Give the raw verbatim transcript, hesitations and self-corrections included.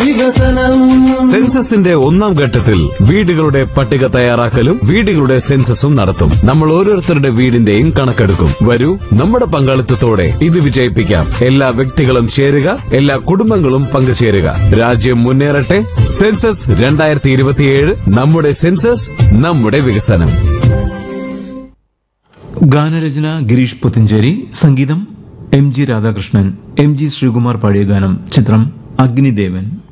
വികസനം. സെൻസസിന്റെ ഒന്നാം ഘട്ടത്തിൽ വീടുകളുടെ പട്ടിക തയ്യാറാക്കലും വീടുകളുടെ സെൻസസും നടത്തും. നമ്മൾ ഓരോരുത്തരുടെ വീടിന്റെയും കണക്കെടുക്കും. വരൂ, നമ്മുടെ പങ്കാളിത്തത്തോടെ ഇത് വിജയിപ്പിക്കാം. എല്ലാ വ്യക്തികളും ചേരുക, എല്ലാ കുടുംബങ്ങളും പങ്കുചേരുക. രാജ്യം മുന്നേറട്ടെ. സെൻസസ് രണ്ടായിരത്തി ഇരുപത്തിയേഴ്. നമ്മുടെ സെൻസസ്, നമ്മുടെ വികസനം. ഗാനരചന ഗിരീഷ് പുത്തഞ്ചേരി, സംഗീതം M G Radhakrishnan, M G Sreekumar പാടിയ ഗാനം. ചിത്രം അഗ്നിദേവൻ.